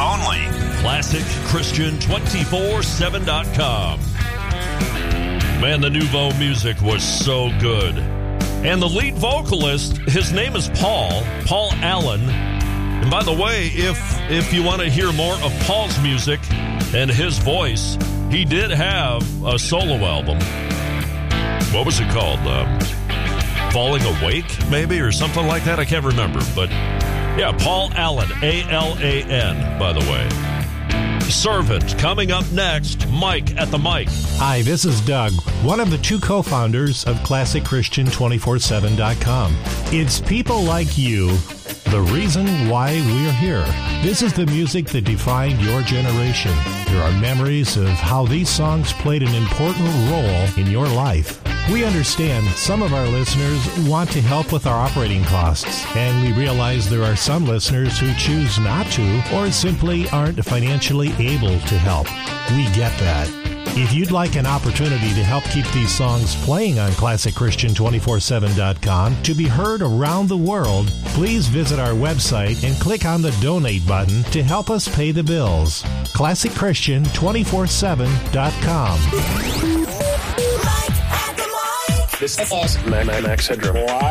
only. ClassicChristian247.com. Man, the Nouveau music was so good. And the lead vocalist, his name is Paul Allen. And by the way, if you want to hear more of Paul's music and his voice, he did have a solo album. What was it called? Falling Awake, maybe, or something like that? I can't remember. But yeah, Paul Allen, A-L-A-N, by the way. Servant. Coming up next, Mike at the mic. Hi, this is Doug, one of the two co-founders of ClassicChristian247.com. It's people like you, the reason why we're here. This is the music that defined your generation. There are memories of how these songs played an important role in your life. We understand some of our listeners want to help with our operating costs, and we realize there are some listeners who choose not to or simply aren't financially able to help. We get that. If you'd like an opportunity to help keep these songs playing on ClassicChristian247.com to be heard around the world, please visit our website and click on the Donate button to help us pay the bills. ClassicChristian247.com. This is Max Headroom.